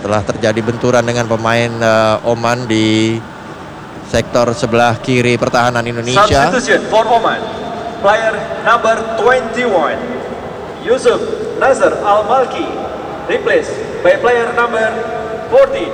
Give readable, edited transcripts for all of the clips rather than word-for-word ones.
setelah terjadi benturan dengan pemain Oman di sektor sebelah kiri pertahanan Indonesia. Substitution for Oman, player number 21 Yusuf Nazar Al-Malki replaced by player number 14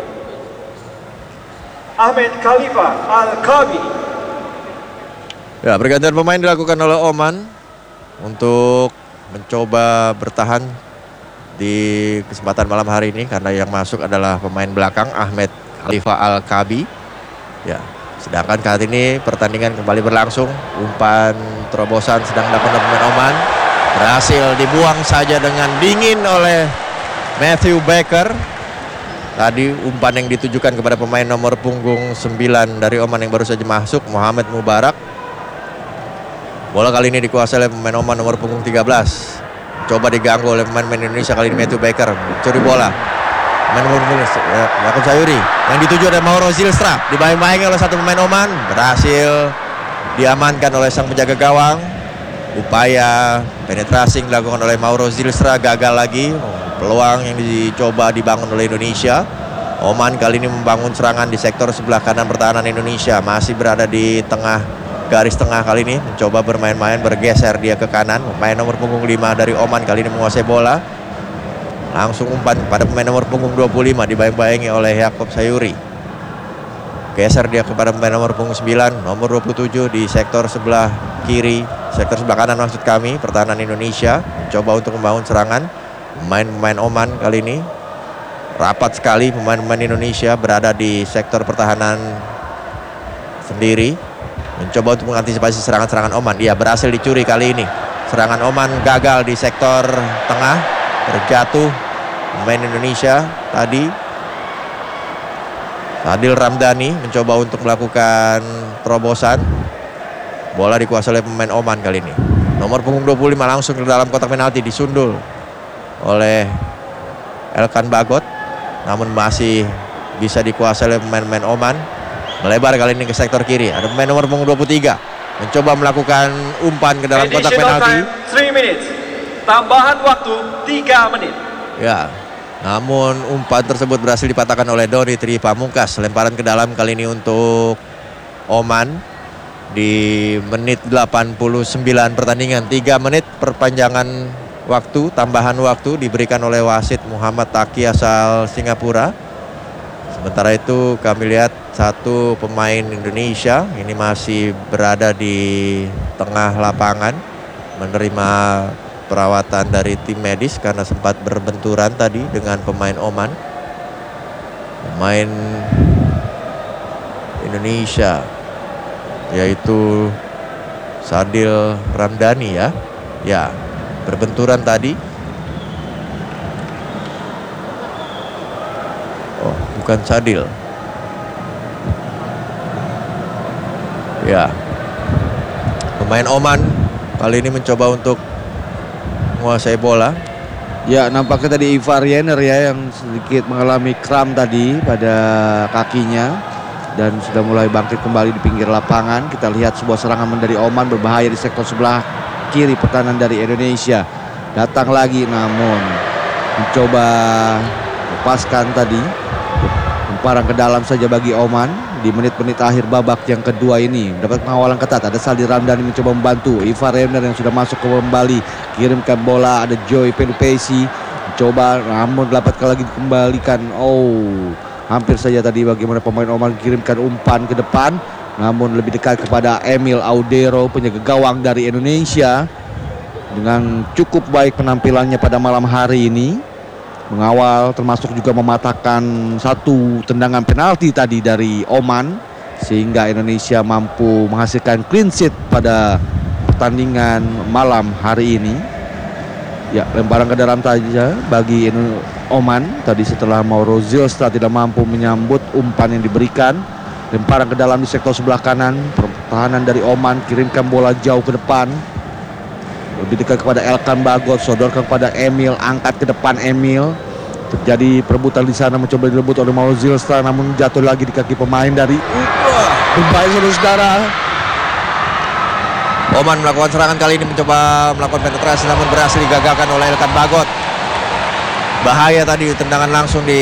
Ahmed Khalifa Al-Kabi. Ya, pergantian pemain dilakukan oleh Oman untuk mencoba bertahan di kesempatan malam hari ini, karena yang masuk adalah pemain belakang Ahmed Khalifa Al-Kabi. Ya, sedangkan saat ini pertandingan kembali berlangsung. Umpan terobosan sedang dilakukan oleh pemain Oman, berhasil dibuang saja dengan dingin oleh Matthew Baker. Tadi umpan yang ditujukan kepada pemain nomor punggung 9 dari Oman yang baru saja masuk, Muhammad Mubarak. Bola kali ini dikuasai oleh pemain Oman nomor punggung 13. Coba diganggu oleh pemain Indonesia, kali ini Matthew Baker mencuri bola. Pemain nomor punggung Yakub Sayuri yang dituju oleh Mauro Zylstra, dibayang-bayangi oleh satu pemain Oman, berhasil diamankan oleh sang penjaga gawang. Upaya penetrasi dilakukan oleh Mauro Zylstra gagal lagi. Peluang yang dicoba dibangun oleh Indonesia. Oman kali ini membangun serangan di sektor sebelah kanan pertahanan Indonesia, masih berada di tengah garis tengah. Kali ini mencoba bermain-main, bergeser dia ke kanan. Pemain nomor punggung 5 dari Oman kali ini menguasai bola. Langsung umpan pada pemain nomor punggung 25, dibayang-bayangi oleh Yakub Sayuri. Geser dia kepada pemain nomor punggung 9, nomor 27 di sektor sebelah kiri, sektor sebelah kanan maksud kami, pertahanan Indonesia. Coba untuk membangun serangan. Pemain Oman kali ini rapat sekali. Pemain-pemain Indonesia berada di sektor pertahanan sendiri, mencoba untuk mengantisipasi serangan-serangan Oman. Dia berhasil dicuri kali ini. Serangan Oman gagal di sektor tengah, terjatuh pemain Indonesia tadi. Adil Ramdhani mencoba untuk melakukan terobosan. Bola dikuasai oleh pemain Oman kali ini. Nomor punggung 25 langsung ke dalam kotak penalti, disundul oleh Elkan Bagot, namun masih bisa dikuasai oleh pemain-pemain Oman. Melebar kali ini ke sektor kiri. Ada pemain nomor punggung 23 mencoba melakukan umpan ke dalam kotak penalti. 3 minutes. Tambahan waktu 3 menit. Ya, namun umpan tersebut berhasil dipatahkan oleh Doni Tri Pamungkas. Lemparan ke dalam kali ini untuk Oman di menit 89 pertandingan. 3 menit perpanjangan waktu, tambahan waktu diberikan oleh wasit Muhammad Taki asal Singapura. Sementara itu kami lihat satu pemain Indonesia ini masih berada di tengah lapangan menerima perawatan dari tim medis karena sempat berbenturan tadi dengan pemain Oman. Pemain Indonesia yaitu Sadil Ramdhani ya berbenturan tadi. Oh, bukan Sadil. Ya, pemain Oman kali ini mencoba untuk menguasai bola. Ya, nampaknya tadi Ivar Yener ya yang sedikit mengalami kram tadi pada kakinya dan sudah mulai bangkit kembali di pinggir lapangan. Kita lihat sebuah serangan dari Oman berbahaya di sektor sebelah kiri pertahanan dari Indonesia. Datang lagi namun mencoba lepaskan tadi. Lemparan ke dalam saja bagi Oman di menit-menit akhir babak yang kedua ini. Dapat pengawalan ketat. Ada Saldi Ramdhani mencoba membantu. Ivar Yener yang sudah masuk kembali. Kirimkan bola. Ada Joy Pelupesi. Mencoba namun dapat lagi dikembalikan. Oh, hampir saja tadi bagaimana pemain Oman kirimkan umpan ke depan. Namun lebih dekat kepada Emil Audero, penjaga gawang dari Indonesia. Dengan cukup baik penampilannya pada malam hari ini. Mengawal termasuk juga mematahkan satu tendangan penalti tadi dari Oman. Sehingga Indonesia mampu menghasilkan clean sheet pada pertandingan malam hari ini. Ya, lemparan ke dalam saja bagi Oman. Tadi setelah Mauro Zylstra tidak mampu menyambut umpan yang diberikan. Lemparan ke dalam di sektor sebelah kanan. Pertahanan dari Oman kirimkan bola jauh ke depan. Lebih dekat kepada Elkan Bagot, sodorkan kepada Emil, angkat ke depan Emil. Terjadi perebutan di sana, mencoba direbut oleh Mauro Zylstra, namun jatuh lagi di kaki pemain dari Dubai, saudara-saudara. Oman melakukan serangan kali ini, mencoba melakukan penetrasi namun berhasil digagalkan oleh Elkan Bagot. Bahaya tadi, tendangan langsung di